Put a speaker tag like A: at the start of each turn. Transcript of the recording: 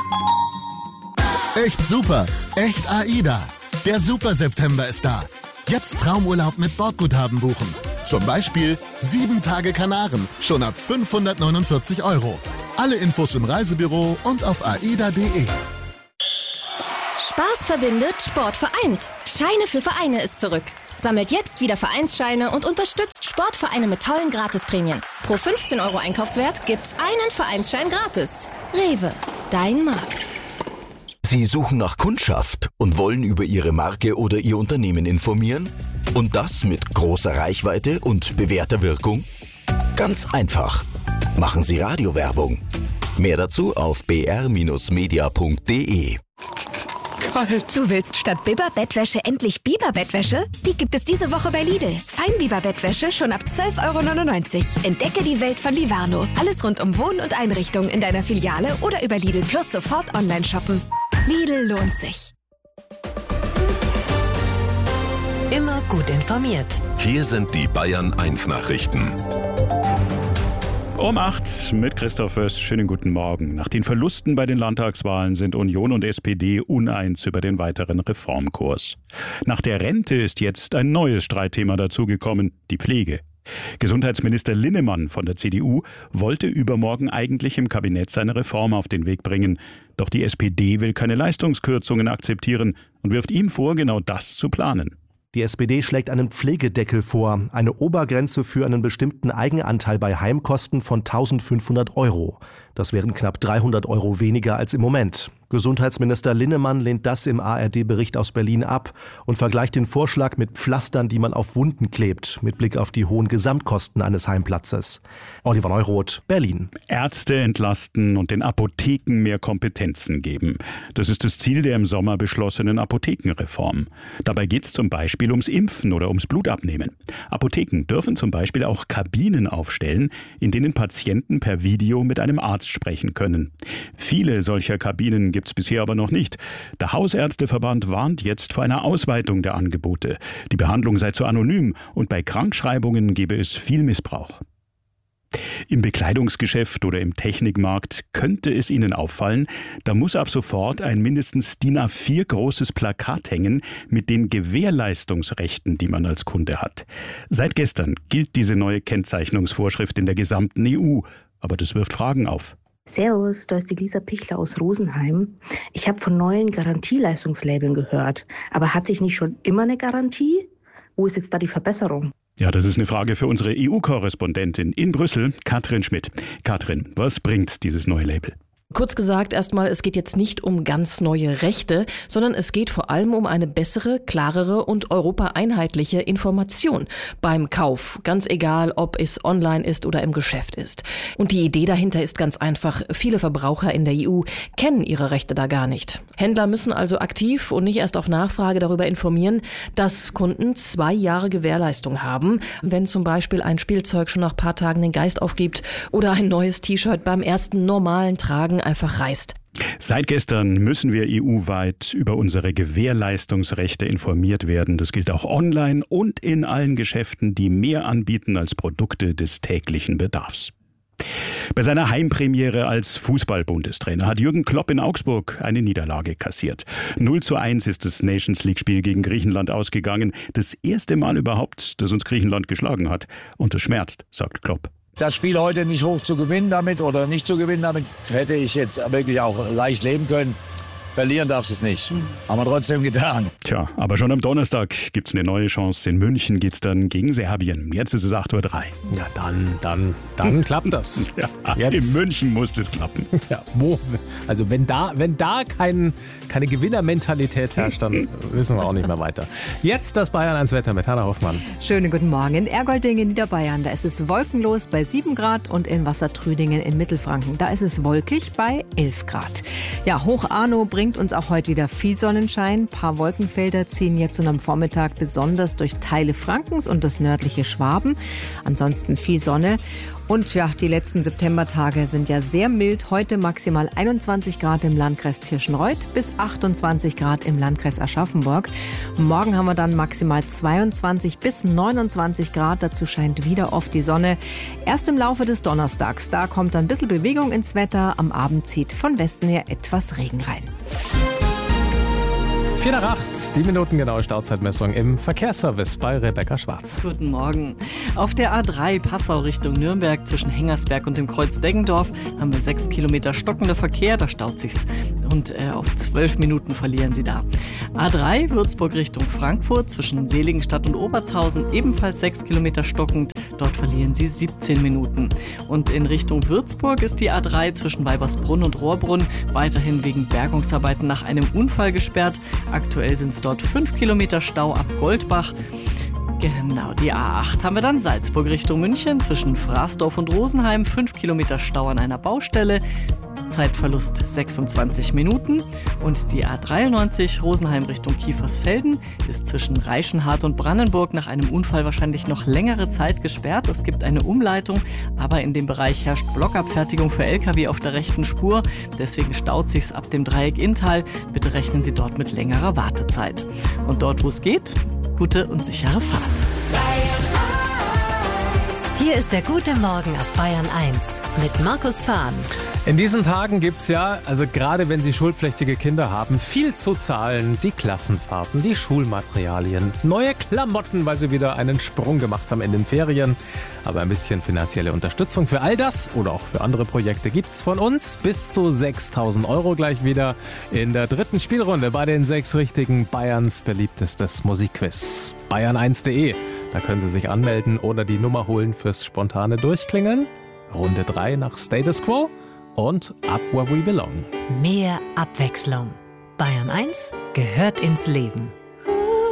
A: Echt super, echt AIDA. Der Super September ist da. Jetzt Traumurlaub mit Bordguthaben buchen. Zum Beispiel 7 Tage Kanaren, schon ab 549 €. Alle Infos im Reisebüro und auf aida.de.
B: Spaß verbindet, Sport vereint. Scheine für Vereine ist zurück. Sammelt jetzt wieder Vereinsscheine und unterstützt Sportvereine mit tollen Gratisprämien. Pro 15 € Einkaufswert gibt's einen Vereinsschein gratis. Rewe, dein Markt.
C: Sie suchen nach Kundschaft und wollen über Ihre Marke oder Ihr Unternehmen informieren? Und das mit großer Reichweite und bewährter Wirkung? Ganz einfach. Machen Sie Radiowerbung. Mehr dazu auf br-media.de.
D: Du willst statt Biber-Bettwäsche endlich Biber-Bettwäsche? Die gibt es diese Woche bei Lidl. Feinbiber-Bettwäsche schon ab 12,99 €. Entdecke die Welt von Livarno. Alles rund um Wohn- und Einrichtung in deiner Filiale oder über Lidl Plus sofort online shoppen. Lidl lohnt sich.
E: Immer gut informiert.
F: Hier sind die Bayern 1 Nachrichten.
G: Um 8 mit Christoph Föß. Schönen guten Morgen. Nach den Verlusten bei den Landtagswahlen sind Union und SPD uneins über den weiteren Reformkurs. Nach der Rente ist jetzt ein neues Streitthema dazugekommen, die Pflege. Gesundheitsminister Linnemann von der CDU wollte übermorgen eigentlich im Kabinett seine Reform auf den Weg bringen. Doch die SPD will keine Leistungskürzungen akzeptieren und wirft ihm vor, genau das zu planen.
H: Die SPD schlägt einen Pflegedeckel vor, eine Obergrenze für einen bestimmten Eigenanteil bei Heimkosten von 1.500 €. Das wären knapp 300 € weniger als im Moment. Gesundheitsminister Linnemann lehnt das im ARD-Bericht aus Berlin ab und vergleicht den Vorschlag mit Pflastern, die man auf Wunden klebt, mit Blick auf die hohen Gesamtkosten eines Heimplatzes. Oliver Neuroth, Berlin.
G: Ärzte entlasten und den Apotheken mehr Kompetenzen geben. Das ist das Ziel der im Sommer beschlossenen Apothekenreform. Dabei geht es zum Beispiel ums Impfen oder ums Blutabnehmen. Apotheken dürfen zum Beispiel auch Kabinen aufstellen, in denen Patienten per Video mit einem Arzt sprechen können. Viele solcher Kabinen gibt es bisher aber noch nicht. Der Hausärzteverband warnt jetzt vor einer Ausweitung der Angebote. Die Behandlung sei zu anonym und bei Krankschreibungen gebe es viel Missbrauch. Im Bekleidungsgeschäft oder im Technikmarkt könnte es Ihnen auffallen, da muss ab sofort ein mindestens DIN A4 großes Plakat hängen mit den Gewährleistungsrechten, die man als Kunde hat. Seit gestern gilt diese neue Kennzeichnungsvorschrift in der gesamten EU, aber das wirft Fragen auf.
I: Servus, da ist die Lisa Pichler aus Rosenheim. Ich habe von neuen Garantieleistungslabeln gehört. Aber hatte ich nicht schon immer eine Garantie? Wo ist jetzt da die Verbesserung?
G: Ja, das ist eine Frage für unsere EU-Korrespondentin in Brüssel, Katrin Schmidt. Katrin, was bringt dieses neue Label?
J: Kurz gesagt, erstmal, es geht jetzt nicht um ganz neue Rechte, sondern es geht vor allem um eine bessere, klarere und europaeinheitliche Information beim Kauf. Ganz egal, ob es online ist oder im Geschäft ist. Und die Idee dahinter ist ganz einfach. Viele Verbraucher in der EU kennen ihre Rechte da gar nicht. Händler müssen also aktiv und nicht erst auf Nachfrage darüber informieren, dass Kunden 2 Jahre Gewährleistung haben, wenn zum Beispiel ein Spielzeug schon nach ein paar Tagen den Geist aufgibt oder ein neues T-Shirt beim ersten normalen Tragen einfach reißt.
G: Seit gestern müssen wir EU-weit über unsere Gewährleistungsrechte informiert werden. Das gilt auch online und in allen Geschäften, die mehr anbieten als Produkte des täglichen Bedarfs. Bei seiner Heimpremiere als Fußball-Bundestrainer hat Jürgen Klopp in Augsburg eine Niederlage kassiert. 0:1 ist das Nations-League-Spiel gegen Griechenland ausgegangen. Das erste Mal überhaupt, dass uns Griechenland geschlagen hat. Und das schmerzt, sagt Klopp.
K: Das Spiel heute nicht hoch zu gewinnen damit oder nicht zu gewinnen damit, hätte ich jetzt wirklich auch leicht leben können. Verlieren darfst du es nicht. Haben wir trotzdem getan.
G: Tja, aber schon am Donnerstag gibt's eine neue Chance. In München geht's dann gegen Serbien. Jetzt ist es 8:03 Uhr.
L: Ja, dann klappt das.
G: Ja,
L: jetzt.
G: In München muss das klappen.
L: Ja, wo? Also wenn da keine Gewinnermentalität herrscht, dann wissen wir auch nicht mehr weiter. Jetzt das Bayern 1 Wetter mit Hanna Hoffmann.
M: Schönen guten Morgen. In Ergolding in Niederbayern, da ist es wolkenlos bei 7 Grad und in Wassertrüdingen in Mittelfranken, da ist es wolkig bei 11 Grad. Ja, Hoch Arno bringt uns auch heute wieder viel Sonnenschein. Ein paar Wolkenfelder ziehen jetzt und am Vormittag besonders durch Teile Frankens und das nördliche Schwaben. Ansonsten viel Sonne. Und ja, die letzten Septembertage sind ja sehr mild. Heute maximal 21 Grad im Landkreis Tirschenreuth bis 28 Grad im Landkreis Aschaffenburg. Morgen haben wir dann maximal 22 bis 29 Grad. Dazu scheint wieder oft die Sonne. Erst im Laufe des Donnerstags, da kommt dann ein bisschen Bewegung ins Wetter. Am Abend zieht von Westen her etwas Regen rein.
L: 4 nach 8, die minutengenaue Startzeitmessung im Verkehrsservice bei Rebecca Schwarz.
N: Guten Morgen. Auf der A3 Passau Richtung Nürnberg zwischen Hengersberg und dem Kreuz Deggendorf haben wir 6 Kilometer stockender Verkehr, da staut sich's. Und auf 12 Minuten verlieren Sie da. A3 Würzburg Richtung Frankfurt zwischen Seligenstadt und Obertshausen ebenfalls 6 Kilometer stockend, dort verlieren Sie 17 Minuten. Und in Richtung Würzburg ist die A3 zwischen Weibersbrunn und Rohrbrunn weiterhin wegen Bergungsarbeiten nach einem Unfall gesperrt. Aktuell sind es dort 5 Kilometer Stau ab Goldbach. Genau, die A8 haben wir dann Salzburg Richtung München zwischen Fraßdorf und Rosenheim. 5 Kilometer Stau an einer Baustelle. Zeitverlust 26 Minuten. Und die A93 Rosenheim Richtung Kiefersfelden ist zwischen Reichenhart und Brandenburg nach einem Unfall wahrscheinlich noch längere Zeit gesperrt. Es gibt eine Umleitung, aber in dem Bereich herrscht Blockabfertigung für Lkw auf der rechten Spur. Deswegen staut sich's ab dem Dreieck Inntal. Bitte rechnen Sie dort mit längerer Wartezeit. Und dort, wo es geht, gute und sichere Fahrt.
E: Hier ist der gute Morgen auf Bayern 1 mit Markus Fahn.
L: In diesen Tagen gibt's ja, also gerade wenn Sie schulpflichtige Kinder haben, viel zu zahlen. Die Klassenfahrten, die Schulmaterialien, neue Klamotten, weil sie wieder einen Sprung gemacht haben in den Ferien. Aber ein bisschen finanzielle Unterstützung für all das oder auch für andere Projekte gibt's von uns. Bis zu 6.000 € gleich wieder in der dritten Spielrunde bei den 6 Richtigen Bayerns beliebtestes Musikquiz. Bayern1.de. Da können Sie sich anmelden oder die Nummer holen fürs spontane Durchklingeln. Runde 3 nach Status Quo und Up Where We Belong.
E: Mehr Abwechslung. Bayern 1 gehört ins Leben.